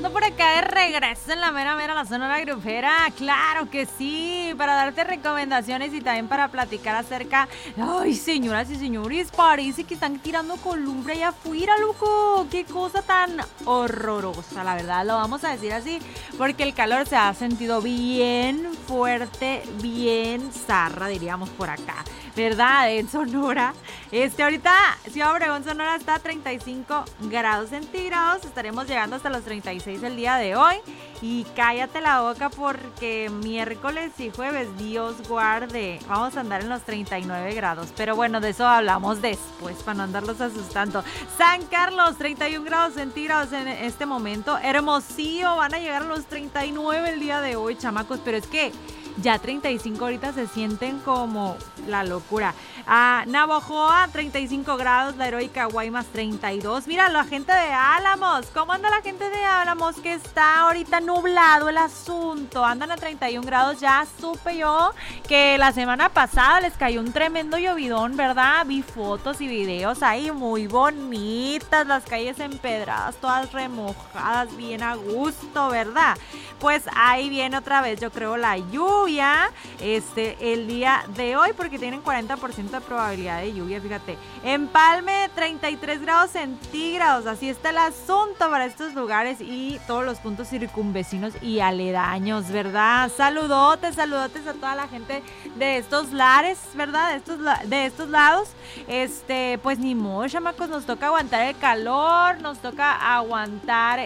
ando por acá de regreso en la mera mera, la Sonora Grupera. Claro que sí, para darte recomendaciones y también para platicar acerca. Ay, señoras y señores, parece que están tirando columbre allá afuera, loco. Qué cosa tan horrorosa, la verdad, lo vamos a decir así, porque el calor se ha sentido bien fuerte, bien zarra, diríamos por acá, ¿verdad? En Sonora. Ahorita Ciudad Obregón, Sonora está a 35 grados centígrados. Estaremos llegando hasta los 36 el día de hoy. Y cállate la boca porque miércoles y jueves, Dios guarde, vamos a andar en los 39 grados. Pero bueno, de eso hablamos después para no andarlos asustando. San Carlos, 31 grados centígrados en este momento. Hermosillo, van a llegar a los 39 el día de hoy, chamacos. Pero es que ya 35 ahorita se sienten como la locura. Navojoa, 35 grados, la heroica Guaymas, 32. Mira, la gente de Álamos, ¿cómo anda la gente de Álamos? Que está ahorita nublado el asunto, andan a 31 grados. Ya supe yo que la semana pasada les cayó un tremendo llovidón, ¿verdad? Vi fotos y videos ahí muy bonitas, las calles empedradas, todas remojadas, bien a gusto, ¿verdad? Pues ahí viene otra vez, yo creo, la lluvia el día de hoy, porque tienen 40% de probabilidad de lluvia, fíjate. Empalme, 33 grados centígrados, así está el asunto para estos lugares y todos los puntos circunvecinos y aledaños, ¿verdad? Saludotes a toda la gente de estos lares, ¿verdad? De estos lados. Pues ni modo, chamacos, nos toca aguantar el calor, nos toca aguantar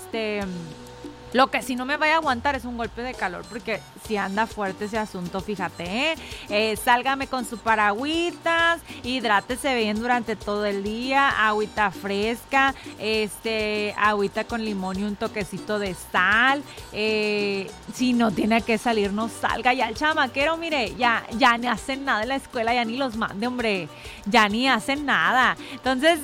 Lo que sí no me vaya a aguantar es un golpe de calor, porque si anda fuerte ese asunto, fíjate, sálgame con su paragüitas, hidrátese bien durante todo el día, agüita fresca, agüita con limón y un toquecito de sal. Si no tiene que salir, no salga. Ya el chamaquero, mire, ya ni hacen nada en la escuela, ya ni los mande, hombre, ya ni hacen nada. Entonces,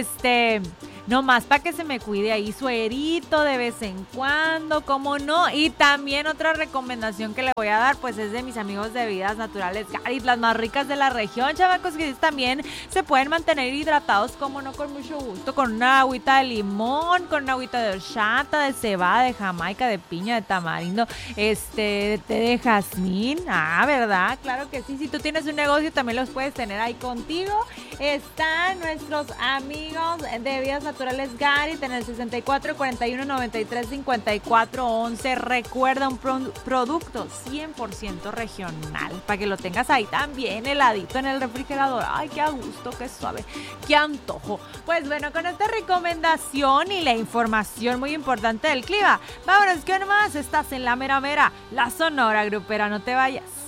nomás para que se me cuide ahí, suerito de vez en cuando, ¿cómo no? Y también otra recomendación que le voy a dar, pues es de mis amigos de Bebidas Naturales Garit, las más ricas de la región, chavacos, que también se pueden mantener hidratados, ¿cómo no? Con mucho gusto, con una agüita de limón, con una agüita de horchata, de cebada, de jamaica, de piña, de tamarindo, de té de jazmín. ¿Verdad? Claro que sí, si tú tienes un negocio también los puedes tener ahí contigo. Están nuestros amigos de Bebidas Naturales Garit en el 64 41 93 54 11. Recuerda, un producto 100% regional, para que lo tengas ahí también heladito en el refrigerador. Ay, qué a gusto, qué suave, qué antojo. Pues bueno, con esta recomendación y la información muy importante del clima, vámonos que nomás estás en la mera mera, la Sonora Grupera. No te vayas.